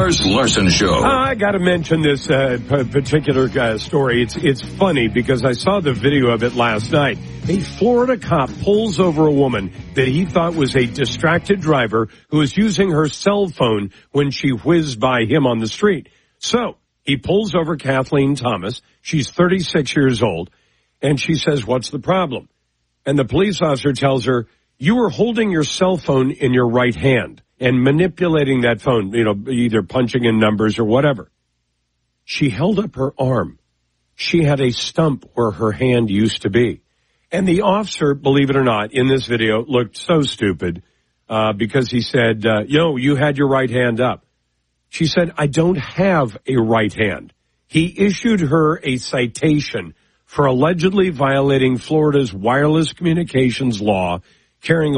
Lars Larson Show. I got to mention this particular story. It's funny because I saw the video of it last night. A Florida cop pulls over a woman that he thought was a distracted driver who was using her cell phone when she whizzed by him on the street. So he pulls over Kathleen Thomas. She's 36 years old. And she says, "What's the problem?" And the police officer tells her, "You were holding your cell phone in your right hand and manipulating that phone, either punching in numbers or whatever." She held up her arm. She had a stump where her hand used to be. And the officer, believe it or not, in this video looked so stupid because he said, you had your right hand up. She said, "I don't have a right hand." He issued her a citation for allegedly violating Florida's wireless communications law, carrying a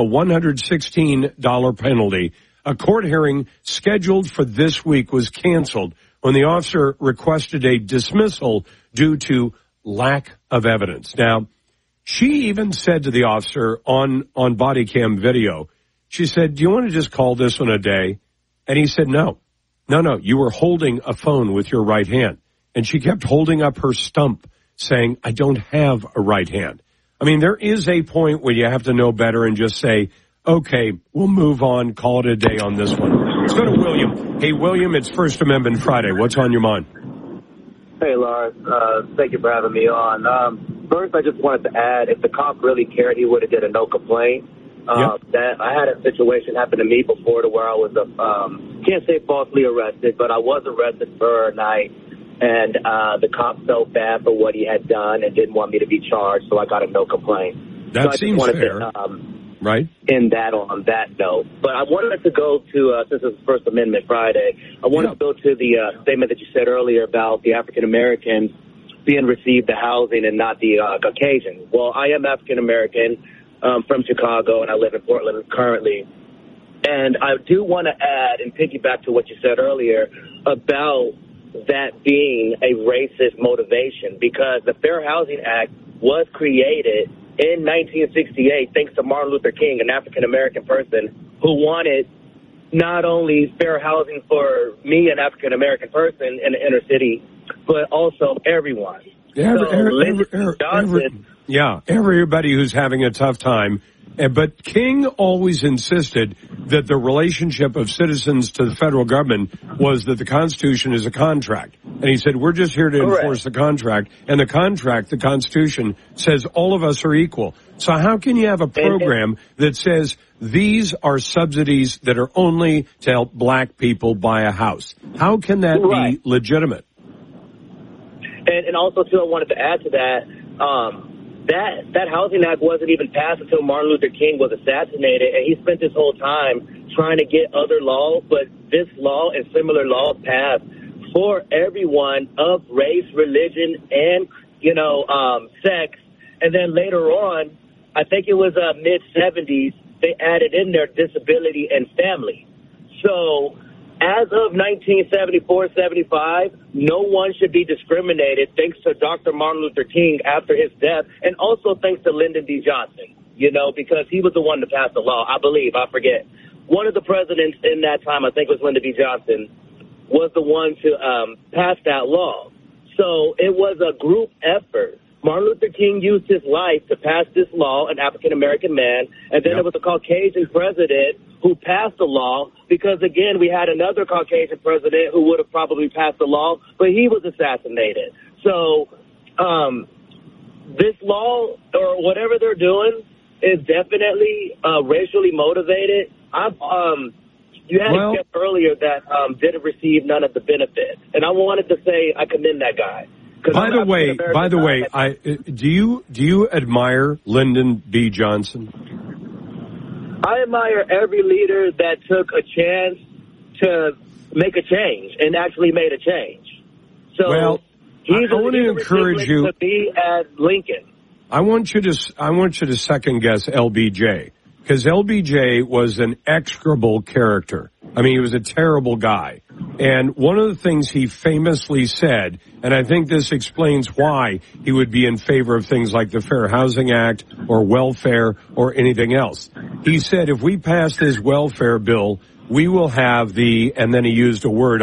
$116 penalty. A court hearing scheduled for this week was canceled when the officer requested a dismissal due to lack of evidence. Now, she even said to the officer on body cam video, she said, "Do you want to just call this one a day?" And he said, No, you were holding a phone with your right hand. And she kept holding up her stump saying, "I don't have a right hand." I mean, there is a point where you have to know better and just say, "Okay, we'll move on, call it a day on this one." Let's go to William. Hey, William, it's First Amendment Friday. What's on your mind? Hey, Lars. Thank you for having me on. First, I just wanted to add, if the cop really cared, he would have did a no complaint. That I had a situation happen to me before to where I was, can't say falsely arrested, but I was arrested for a night. And the cop felt bad for what he had done and didn't want me to be charged, so I got a no complaint. That seems fair. Right. In that, on that note. But I wanted to go to, since it's First Amendment Friday, I wanted to go to the statement that you said earlier about the African Americans being received the housing and not the Caucasians. Well, I am African American from Chicago, and I live in Portland currently. And I do want to add and piggyback to what you said earlier about that being a racist motivation, because the Fair Housing Act was created in 1968 thanks to Martin Luther King, an African-American person who wanted not only fair housing for me, an African-American person in the inner city, but also everyone. Everybody who's having a tough time. But King always insisted that the relationship of citizens to the federal government was that the Constitution is a contract. And he said, we're just here to enforce the contract. And the contract, the Constitution, says all of us are equal. So how can you have a program that says these are subsidies that are only to help black people buy a house? How can that be legitimate? And also, too, I wanted to add to that, that Housing Act wasn't even passed until Martin Luther King was assassinated, and he spent this whole time trying to get other laws, but this law and similar laws passed for everyone of race, religion, and, sex. And then later on, I think it was mid-'70s, they added in there disability and family. So as of 1974-75, no one should be discriminated thanks to Dr. Martin Luther King after his death, and also thanks to Lyndon B. Johnson, because he was the one to pass the law, I believe. I forget. One of the presidents in that time, I think it was Lyndon B. Johnson, was the one to pass that law. So it was a group effort. Martin Luther King used his life to pass this law, an African-American man, and then it was a Caucasian president who passed the law because, again, we had another Caucasian president who would have probably passed the law, but he was assassinated. So this law or whatever they're doing is definitely racially motivated. You had a guest earlier that didn't receive none of the benefits, and I wanted to say I commend that guy. By the way, do you admire Lyndon B. Johnson? I admire every leader that took a chance to make a change and actually made a change. So he's I want to encourage you to be as Lincoln. I want you to second guess LBJ, because LBJ was an execrable character. I mean, he was a terrible guy. And one of the things he famously said, and I think this explains why he would be in favor of things like the Fair Housing Act or welfare or anything else. He said, if we pass this welfare bill, we will have and then he used a word